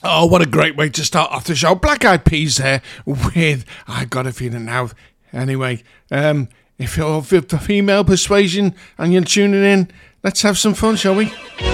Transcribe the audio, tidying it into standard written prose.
Oh, what a great way to start off the show. Black Eyed Peas there with I Got a Feeling Now. Anyway, if you're of the female persuasion and you're tuning in, let's have some fun, shall we?